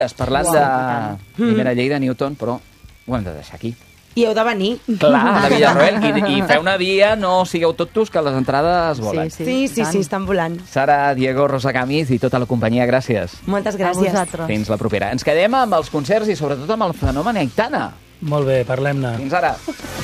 Has parlat de primera llei de Newton, però ho hem de deixar aquí. I heu de venir. Clar, a la Villarroel. I feu una via, no sigueu tontos, que les entrades volen. Sí, estan volant. Sara, Diego, Rosa Camis i tota la companyia, gràcies. Moltes gràcies. A vosaltres. Fins la propera. Ens quedem amb els concerts i sobretot amb el fenomen Aitana. Molt bé, parlem-ne. Fins ara.